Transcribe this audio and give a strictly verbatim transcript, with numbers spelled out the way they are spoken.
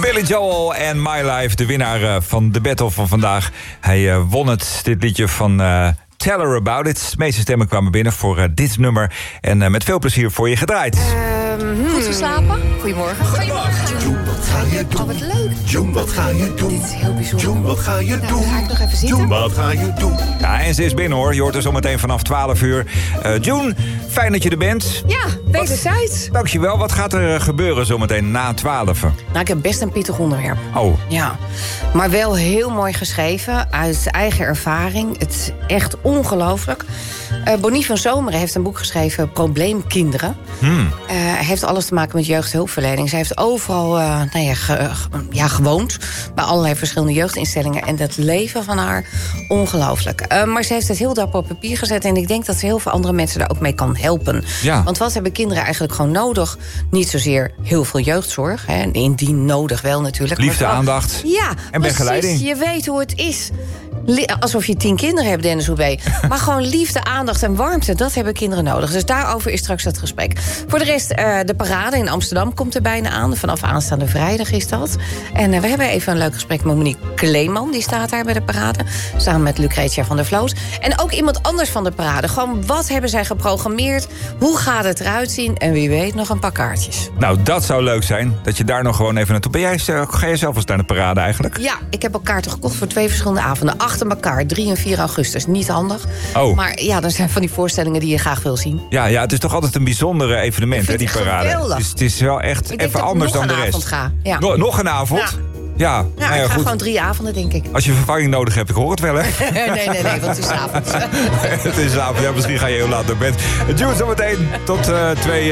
Billy Joel en My Life, de winnaar uh, van de battle van vandaag. Hij uh, won het, dit liedje van uh, Tell Her About It. De meeste stemmen kwamen binnen voor uh, dit nummer. En uh, met veel plezier voor je gedraaid. Um, Goed geslapen? Goedemorgen. Goedemorgen. June, wat ga je doen? Oh, wat leuk. June, wat ga je doen? Dit is heel bijzonder. June, wat ga je nou, doen? Dan ga ik nog even zitten. June, wat ga je doen? Ja, en ze is binnen hoor. Je hoort er zometeen vanaf twaalf uur. Uh, June, fijn dat je er bent. Ja, wederzijds. Dankjewel. Wat gaat er gebeuren zometeen na twaalf? Nou, ik heb best een pittig onderwerp. Oh. Ja, maar wel heel mooi geschreven, uit eigen ervaring. Het is echt ongelooflijk. Uh, Bonnie van Zomeren heeft een boek geschreven, Probleemkinderen. Hmm. Uh, heeft alles te maken met jeugdhulpverlening. Zij heeft overal uh, nou ja, ge, ja, gewoond, bij allerlei verschillende jeugdinstellingen. En dat leven van haar, ongelooflijk. Uh, maar ze heeft het heel dapper op papier gezet. En ik denk dat ze heel veel andere mensen daar ook mee kan helpen. Ja. Want wat hebben kinderen eigenlijk gewoon nodig? Niet zozeer heel veel jeugdzorg. Hè, indien nodig wel natuurlijk. Liefde, maar aandacht ja, en begeleiding. Precies, je weet hoe het is. Alsof je tien kinderen hebt, Dennis Hoebe. Maar gewoon liefde, aandacht en warmte, dat hebben kinderen nodig. Dus daarover is straks het gesprek. Voor de rest, uh, de parade in Amsterdam komt er bijna aan. Vanaf aanstaande vrijdag is dat. En uh, we hebben even een leuk gesprek met Monique Kleeman. Die staat daar bij de parade. Samen met Lucretia van der Vloot. En ook iemand anders van de parade. Gewoon, wat hebben zij geprogrammeerd? Hoe gaat het eruit zien? En wie weet nog een paar kaartjes. Nou, dat zou leuk zijn. Dat je daar nog gewoon even naartoe... Ben jij, ga jij zelf eens naar de parade eigenlijk? Ja, ik heb al kaarten gekocht voor twee verschillende avonden. Achter elkaar, drie en vier augustus. Niet handig. Oh. Maar ja, er zijn van die voorstellingen die je graag wil zien. Ja, ja, het is toch altijd een bijzondere evenement, hè, die parade. Geweldig. Dus het is wel echt Ik even anders dan de rest. Avond ga. Ja. No, nog een avond? Ja. Ja, Ja, nou ja, ik ga goed. gewoon drie avonden, denk ik. Als je vervanging nodig hebt, ik hoor het wel, hè? nee, nee, nee, want het is avond. Het is avond, ja, misschien ga je heel laat naar bed. Jules, zometeen tot uh, twee